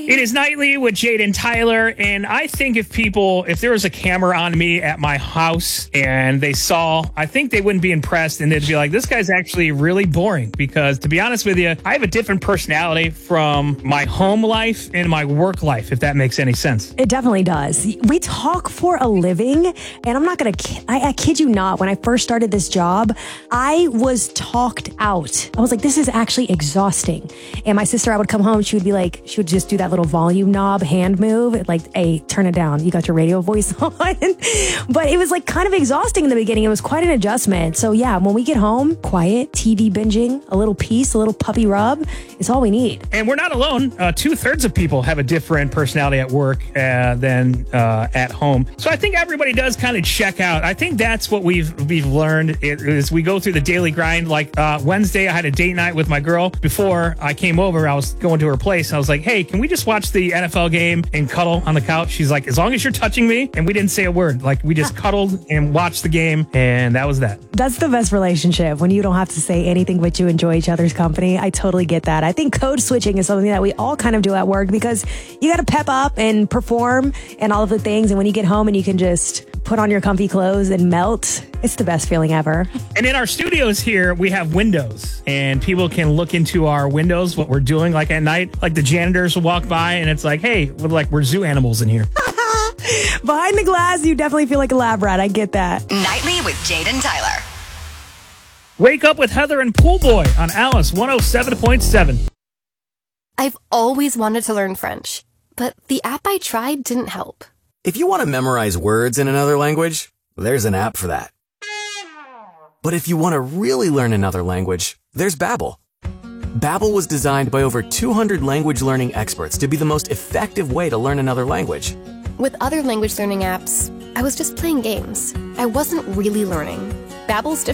It is Nightly with Jade and Tyler, and I think if there was a camera on me at my house and they saw, I think they wouldn't be impressed and they'd be like, this guy's actually really boring because, to be honest with you, I have a different personality from my home life and my work life, if that makes any sense. It definitely does. We talk for a living, and I'm not going to, I kid you not, when I first started this job, I was talked out. I was like, this is actually exhausting. And my sister, I would come home, she would just do that little volume knob hand move, like, hey, turn it down. You got your radio voice on. But it was like kind of exhausting in the beginning. It was quite an adjustment. So yeah, when we get home, quiet, TV binging, a little peace, a little puppy rub, it's all we need. And we're not alone. 2/3 of people have a different personality at work than at home. So I think everybody does kind of check out. I think that's what we've learned is we go through the daily grind. Like Wednesday, I had a date night with my girl. Before I came over, I was going to her place. And I was like, hey, can we just watch the NFL game and cuddle on the couch? She's like, as long as you're touching me. And we didn't say a word. Like, we just cuddled and watched the game. And that was that. That's the best relationship, when you don't have to say anything but you enjoy each other's company. I totally get that. I think code switching is something that we all kind of do at work because you got to pep up and perform and all of the things. And when you get home and you can just put on your comfy clothes and melt, it's the best feeling ever. And in our studios here, we have windows and people can look into our windows, what we're doing, like at night, like the janitors will walk by and it's like, hey, we're zoo animals in here. Behind the glass, you definitely feel like a lab rat. I get that. Nightly with Jade and Tyler. Wake up with Heather and Pool Boy on Alice 107.7. I've always wanted to learn French, but the app I tried didn't help. If you want to memorize words in another language, there's an app for that. But if you want to really learn another language, there's Babbel. Babbel was designed by over 200 language learning experts to be the most effective way to learn another language. With other language learning apps, I was just playing games. I wasn't really learning. Babbel's